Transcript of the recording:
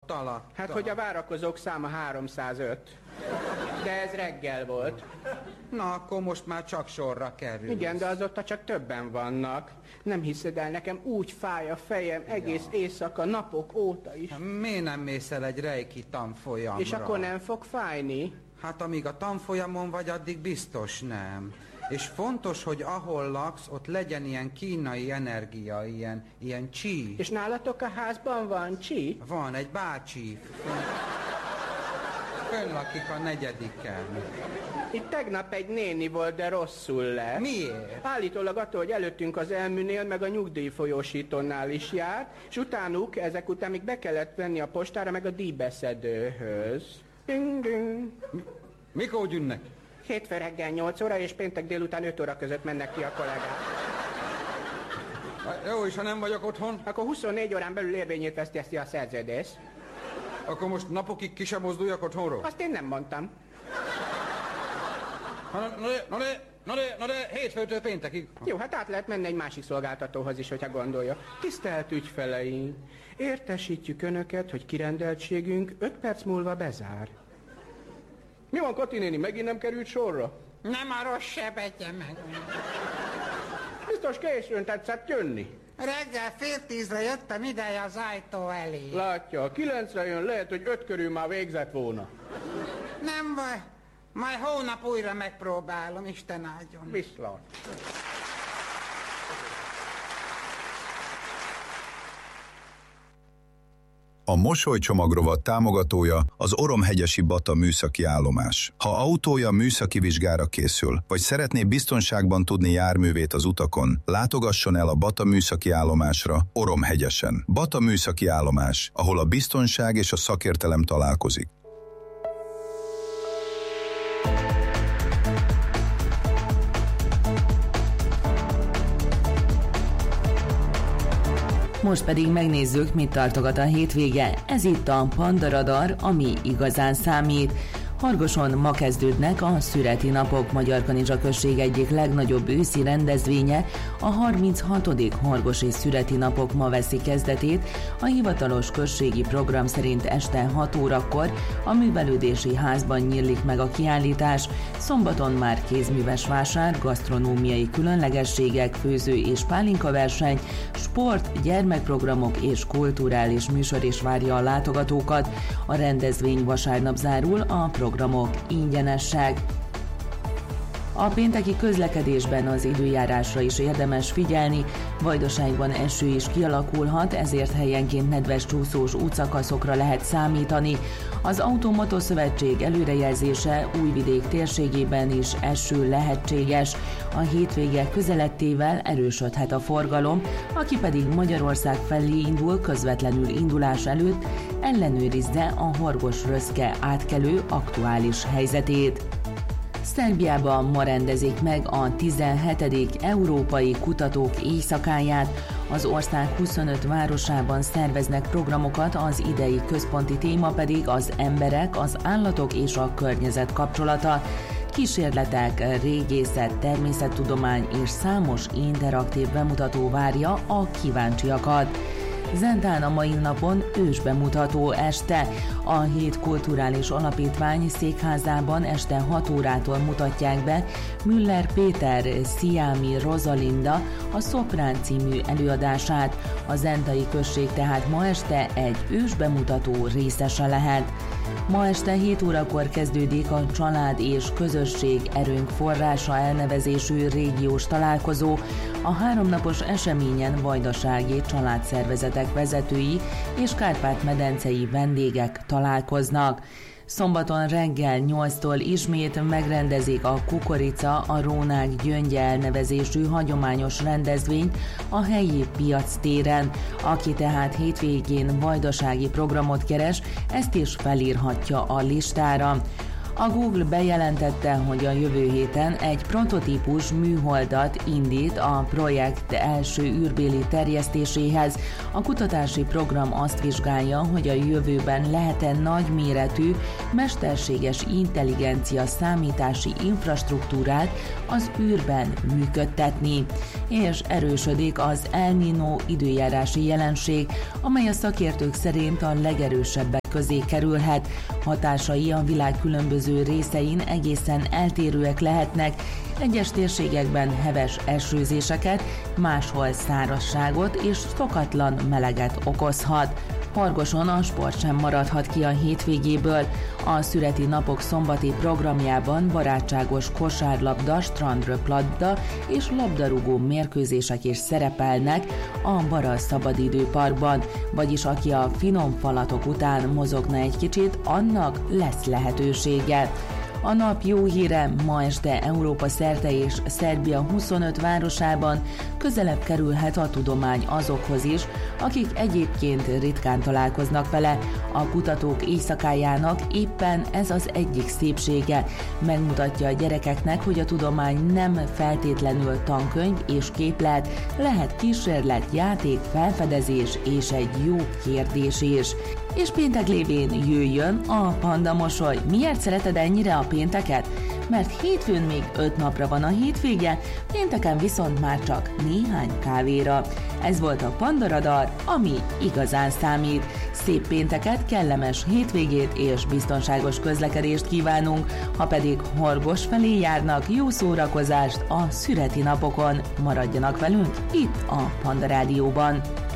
Ott alatt. Hát, hogy a várakozók száma 305. De ez reggel volt. Na, akkor most már csak sorra kerül. Igen, de azóta csak többen vannak. Nem hiszed el, nekem úgy fáj a fejem egész éjszaka, napok óta is. Miért nem mész el egy reiki tanfolyamra? És akkor nem fog fájni? Hát amíg a tanfolyamon vagy, addig biztos nem. És fontos, hogy ahol laksz, ott legyen ilyen kínai energia, ilyen csí. És nálatok a házban van csí? Van, egy bácsi. Fönn lakik a 4. Itt tegnap egy néni volt, de rosszul lett. Miért? Állítólag attól, hogy előttünk az elműnél, meg a nyugdíjfolyósítónál is járt, és utánuk, ezek után még be kellett venni a postára, meg a díjbeszedőhöz. Ding, ding. Mikor gyűnnek? Hétfő reggel 8 óra, és péntek délután 5 óra között mennek ki a kollégák. Jó, és ha nem vagyok otthon? Akkor 24 órán belül érvényét veszti a szerződés. Akkor most napokig ki sem mozduljak otthonról? Azt én nem mondtam. Na de, hétfőtől péntekig. Jó, hát át lehet menni egy másik szolgáltatóhoz is, hogyha gondolja. Tisztelt ügyfeleink, értesítjük Önöket, hogy kirendeltségünk 5 perc múlva bezár. Mi van, Kati néni, megint nem került sorra? Nem a rossz sebetje meg. Biztos későn tetszett jönni. Reggel 9:30 jöttem ideje az ajtó elé. Látja, 9-re jön, lehet, hogy 5 körül már végzett volna. Nem baj, majd hónap újra megpróbálom, Isten áldjon. Viszlát. A mosolycsomagrovat támogatója az Oromhegyesi Bata műszaki állomás. Ha autója műszaki vizsgára készül, vagy szeretné biztonságban tudni járművét az utakon, látogasson el a Bata műszaki állomásra Oromhegyesen. Bata műszaki állomás, ahol a biztonság és a szakértelem találkozik. Most pedig megnézzük, mit tartogat a hétvége. Ez itt a Panda Radar, ami igazán számít. Horgoson ma kezdődnek a Szüreti Napok, Magyarkanizsa község egyik legnagyobb őszi rendezvénye, a 36. Horgosi Szüreti Napok ma veszi kezdetét, a hivatalos községi program szerint este 6 órakor a művelődési házban nyílik meg a kiállítás, szombaton már kézműves vásár, gasztronómiai különlegességek, főző és pálinka verseny, sport, gyermekprogramok és kulturális műsor is várja a látogatókat. A rendezvény vasárnap zárul, a programok ingyenesek. A pénteki közlekedésben az időjárásra is érdemes figyelni, Vajdaságban eső is kialakulhat, ezért helyenként nedves csúszós útszakaszokra lehet számítani. Az Automoto Szövetség előrejelzése Újvidék térségében is eső lehetséges. A hétvége közelettével erősödhet a forgalom, aki pedig Magyarország felé indul közvetlenül indulás előtt, ellenőrizze a Horgos-Röszke átkelő aktuális helyzetét. Szerbiában ma rendezik meg a 17. Európai Kutatók Éjszakáját. Az ország 25 városában szerveznek programokat, az idei központi téma pedig az emberek, az állatok és a környezet kapcsolata. Kísérletek, régészet, természettudomány és számos interaktív bemutató várja a kíváncsiakat. Zentán a mai napon ősbemutató este. A Hét Kulturális Alapítvány székházában este 6 órától mutatják be Müller Péter Sziámi Rosalinda a Szoprán című előadását. A zentai község tehát ma este egy ősbemutató részese lehet. Ma este 7 órakor kezdődik a Család és Közösség Erőnk Forrása elnevezésű régiós találkozó. A 3 napos eseményen vajdasági családszervezetek vezetői és kárpát-medencei vendégek találkoznak. Szombaton reggel 8-tól ismét megrendezik a Kukorica a Rónák Gyöngye elnevezésű hagyományos rendezvényt a helyi piac téren. Aki tehát hétvégén vajdasági programot keres, ezt is felírhatja a listára. A Google bejelentette, hogy a jövő héten egy prototípus műholdat indít a projekt első űrbéli terjesztéséhez. A kutatási program azt vizsgálja, hogy a jövőben lehet-e nagyméretű mesterséges intelligencia számítási infrastruktúrát az űrben működtetni, és erősödik az El Niño időjárási jelenség, amely a szakértők szerint a legerősebbek közé kerülhet. Hatásai a világ különböző részein egészen eltérőek lehetnek, egyes térségekben heves esőzéseket, máshol szárazságot és szokatlan meleget okozhat. Horgoson a sport sem maradhat ki a hétvégéből. A Szüreti Napok szombati programjában barátságos kosárlabda, strandröplabda és labdarúgó mérkőzések is szerepelnek a Bara Szabadidőparkban, vagyis aki a finom falatok után mozogna egy kicsit, annak lesz lehetősége. A nap jó híre: ma este Európa szerte és Szerbia 25 városában közelebb kerülhet a tudomány azokhoz is, akik egyébként ritkán találkoznak vele. A kutatók éjszakájának éppen ez az egyik szépsége. Megmutatja a gyerekeknek, hogy a tudomány nem feltétlenül tankönyv és képlet, lehet kísérlet, játék, felfedezés és egy jó kérdés is. És péntek lévén jöjjön a Panda mosoly. Miért szereted ennyire a pénteket? Mert hétfőn még 5 napra van a hétvége, pénteken viszont már csak néhány kávéra. Ez volt a Panda Radar, ami igazán számít. Szép pénteket, kellemes hétvégét és biztonságos közlekedést kívánunk, ha pedig Horgos felé járnak, jó szórakozást a Szüreti Napokon. Maradjanak velünk itt a Panda Rádióban.